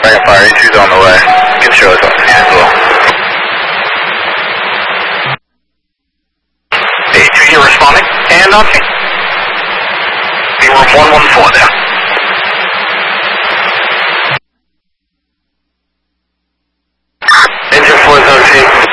Second fire, E2's on the way. You can show us on the scene as well. E2, you're responding, and on scene. Be room 114 now. Engine 4 zone team.